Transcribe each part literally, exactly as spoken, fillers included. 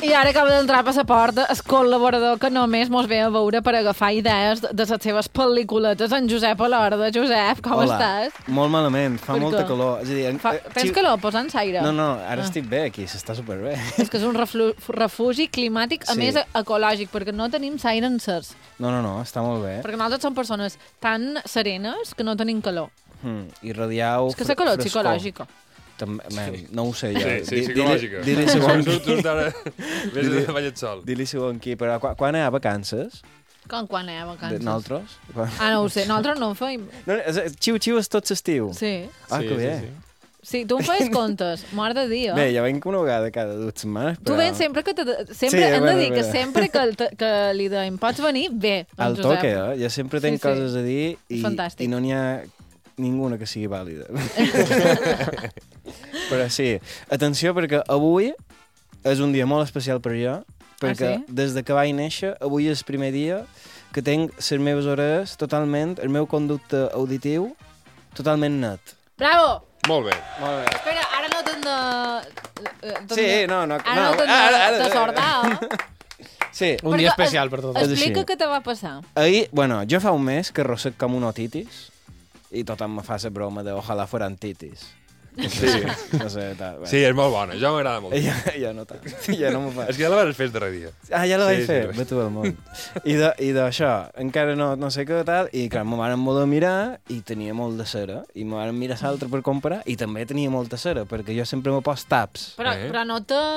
I ara acaba d'entrar a Passaport el col·laborador que només mos ve a veure per agafar idees de les seves pel·lículetes, en Josep Alorda. Josep, com Hola. estàs? Molt malament, fa Per molta què? calor. És a dir, Fa... eh, Tens si- calor? Posa'ns aire. No, no, ara Ah. estic bé aquí, s'està superbé. És que és un reflu... refugi climàtic, a Sí. més ecològic, perquè no tenim l'aire encès. No, no, no, està molt bé. Perquè nosaltres som persones tan serenes que no tenim calor. Mm, I radiau És que és la calor frescor. psicològica. També, sí. No ho sé jo. Sí, sí, Di- psicològica. Dili, dili segon Tu, tu qui. d'ara vés Dili- a ballet sol. Dili segon qui. Però quan, quan hi ha vacances? Com quan hi ha De vacances? nosaltres? Quan... Ah, no ho sé. Nosaltres no en feim. No, és- xiu-xiu és tot l'estiu. Sí. Ah, Sí, que sí, bé. sí. Sí, tu em fes comptes. Mort de dia. Bé, ja venc una vegada cada dues setmanes, però... Tu vens sempre que... Te, sempre Sí, hem de bueno, dir que bueno. sempre que, te, que li deim pots venir, bé. en Al Josep. toque, eh? Jo sempre tenc Sí, sí. coses a dir i, Fantàstic. i no n'hi ha ninguna que sigui vàlida. Però sí, atenció, perquè avui és un dia molt especial per jo, perquè Ah, sí? des de que vaig néixer, avui és el primer dia que tinc les meves orelles totalment, el meu conducte auditiu, totalment net. Bravo! Molt bé. Molt bé. Espera, ara no t'hem de... eh, t'hem Sí, de- no, no... Ara no, no t'hem ara- ara- de, de sordar. Sí. Un dia Perquè especial es- per tot. És Explica així. què te va passar. Ahir, bueno, jo fa un mes que rossec com una otitis i tothom me fa la broma de ojalà fueran titis. Sí. No sé, tal. Sí, és molt bona. Jo m'agrada molt. Ja, ja no tant. Ja no m'ho fa. És que ja la vas fer darrer dia. Ah, ja la vaig Sí, sí, fer? sí. Ve tu al món. I de- I d'això, encara no, no sé què tal, i clar, me van voler mirar i tenia molt de cera, i me van mirar l'altre per comprar, i també tenia molta cera, perquè jo sempre m'he post taps. Però, Eh? però no te...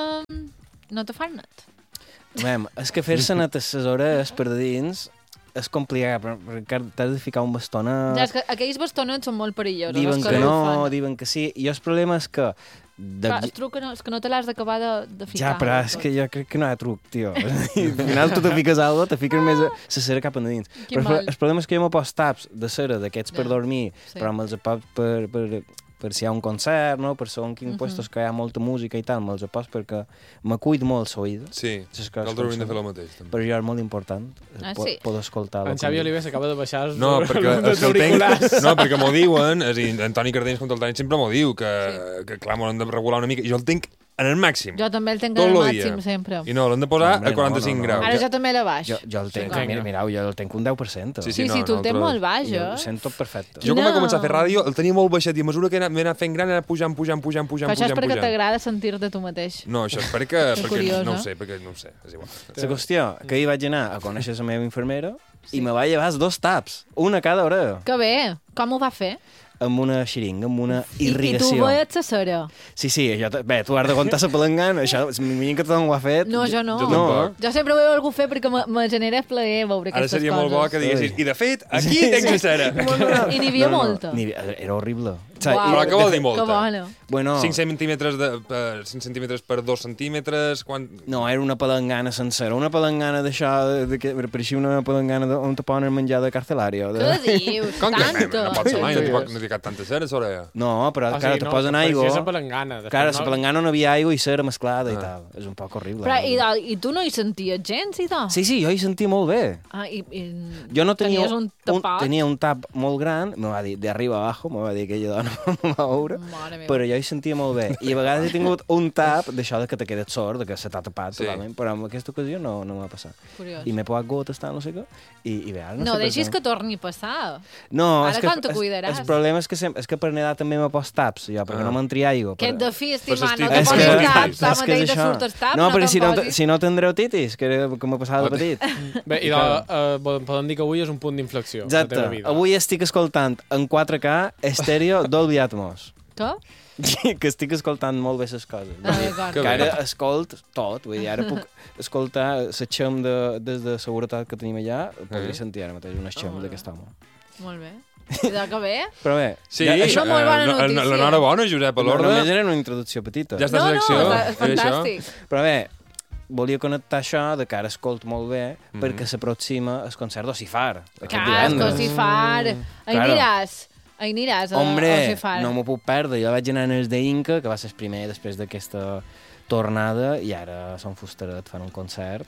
No te fan net. Mem, és que fer-se net a les orelles per dins és complicat, però- perquè t'has de ficar un bastonet. Ja, és que aquells bastonets són molt perillosos. Diuen els que ho no, fan. diuen que sí, i jo el problema és que... De... Clar, el truc que no, és que no te l'has d'acabar de, de ficar. Ja, però és que jo crec que no hi ha truc, tio. I al final tu te fiques a algo, te fiques més a la cera cap endins. Quin Però el pro- mal. el problema és que jo m'he post taps de cera d'aquests per Ja. dormir, Sí. però me'ls post per, per, per si hi ha un concert, no? Per segons quins Mhm. puestos que hi ha molta música i tal, me'ls post perquè me cuid molt l'oïda. Sí, Les coses nosaltres com hauríem de són. fer el mateix. També. Per jo és molt important Ah, po sí? poder escoltar En Xavi Oliver s'acaba de baixar els, No, perquè, els és que el tenc, auriculars. no, perquè m'ho diuen, és a dir, Antoni Cardens com el Toni sempre m'ho diu, que, sí. que clar, m'ho han de regular una mica, i jo el tinc en el màxim. Jo també el tenc Tot al el dia. màxim, sempre. I no, l'hem de posar Hombre, a quaranta-cinc no, no, no. graus. Ara jo també la baix. Jo, jo el tenc, Sí, mira, mirau, jo el tenc un deu per cent. Sí, Sí, no, sí, tu el tens nosaltres- molt baix, Jo eh? ho sento perfecte. Jo quan vaig No. començar a fer ràdio el tenia molt baixet i a mesura que he anat, m'he anat fent gran he anat pujant, pujant, pujant, pujant, Però això és pujant, perquè pujant. t'agrada sentir-te tu mateix. No, això és perquè, perquè curiós, no eh? ho sé, perquè no ho sé, és igual. La qüestió, que ahir vaig anar a conèixer la meva infermera i me va llevar dos taps, una a cada hora, Que bé! Com ho va fer? amb una xiringa, amb una I, I tu irrigació. veies la cera. Sí, sí, jo, te- bé, tu has de contar la palangana, això, m'imagino que tothom ho ha fet. No, jo no. Jo No, tampoc. Jo sempre ho veu algú fer perquè me, me genera plaer veure Ara aquestes seria coses. molt bo que diguessis, i de fet, aquí Sí, tens sí. la cera. I n'hi havia molta. Ni, era horrible. O Uau. Però què vol dir molta? Que bona. Bueno, cinc centímetres, de, per, cinc centímetres per dos centímetres, quan... no, era una palangana sencera, una palangana d'això, de, de, que pareixia una palangana de, on te ponen menjar de carcelària. De... Què dius? Com que Tanto. no pot ser mai, no Sí. t'hi pot- no t'hi cap tanta cera, a sobre. No, però, O clar, sigui, te no, posen parecia aigua. esa palangana. Després Clar, a no- la palangana no havia aigua i cera mesclada i Ah. tal. És un poc horrible. Però, no? i, de- I tu no hi senties gens, i de? Sí, sí, jo hi sentia molt bé. Ah, i, i Jo no tenia tenies un tapat? tenia un tap molt gran, me va dir de arriba a abajo, me va dir aquella dona me va veure, Mare meva. però jo hi sentia molt bé. I a vegades he tingut un tap d'això de que te quedes sord, de que se t'ha tapat Sí. totalment, però en aquesta ocasió no, no m'ha passat. Curiós. I m'he posat gotes, tal, no sé què, i, i bé, ara no, No, sé per deixis què. que torni a passar. No, Ara és que, quan te és- cuidaràs? El problema és que, sem és que per nedar també m'he post taps, jo, perquè Ah. no m'entri aigua. Que però- et de fi, Però estimant, no s'estic- te És posis que- taps, és ara és que mateix és te això. surt el tap, No, no perquè te'n si no, posis. si no tindreu titis, que era que m'ha passat de petit. Bé, i de, uh, podem dir que avui és un punt d'inflexió. a la Exacte. teva vida. Avui estic escoltant en quatre K estèreo Dolby Atmos. Què? Que estic escoltant molt bé les coses. Ah, Vull dir, d'acord. Que que bé. ara escolt tot. Vull dir, ara puc escoltar la xem de, des de seguretat que tenim allà. Podria Eh? sentir ara mateix una xem Oh, d'aquest home. Molt bé. I de que bé? Però bé, Sí, ja, això- molt bona eh, no- notícia. L'enhorabona, Josep no, Alorda. només era una introducció petita. Ja està No, a no, selecció. és, és fantàstic. Però bé, volia connectar això de que ara escolt molt bé Mhm. perquè s'aproxima el concert d'Ocifar. aquest Clar, divendres. Cosifar. Ahí Claro. aniràs. Ahí aniràs a Hombre, Cosifar. no m'ho puc perdre. Jo vaig anar en el d'Inca, que va ser el primer després d'aquesta tornada, i ara són Fustaret, fan un concert,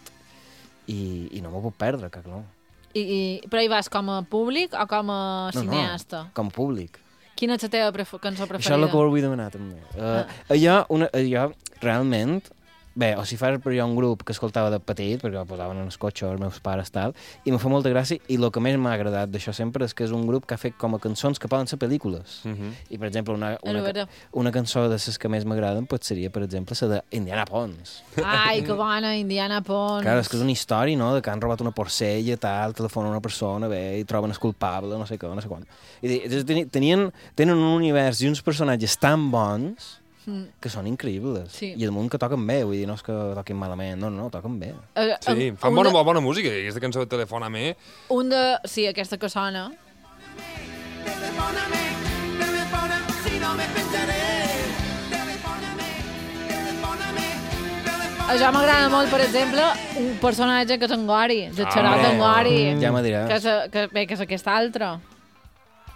i, i no m'ho puc perdre, que clar. I, i, però hi vas com a públic o com a No, no, cineasta? com públic. Quina és la teva pref cançó preferida? Això és el que vull demanar, també. Uh, Ah. allò, una, allò, realment, bé, o si fas per jo un grup que escoltava de petit, perquè ho posaven en el cotxe els meus pares, tal, i me fa molta gràcia, i el que més m'ha agradat d'això sempre és que és un grup que ha fet com a cançons que poden ser pel·lícules. Uh -huh. I, per exemple, una, Era una, vera. una cançó de les que més m'agraden pot seria, per exemple, la d'Indiana Pons. Ai, que bona, Indiana Pons. Clar, és que és una història, no?, de que han robat una porcella, tal, telefona una persona, bé, i troben el culpable, no sé què, no sé quan. I de, tenien, tenen un univers i uns personatges tan bons que són increïbles. Sí. I el món que toquen bé, vull dir, no és que toquin malament, no, no, toquen bé. Uh, Sí, um, fan un bona, de, bona música, i aquesta cançó de Telefóname... un de... Sí, aquesta que sona. Telefóname, telefóname, si no me pensaré. Telefóname, telefóname, telefóname. A jo m'agrada molt, per exemple, un personatge que és en Gori, de Ah, Xarot home. en Gori. Ja me diràs. Que és, que, bé, que és aquest altre.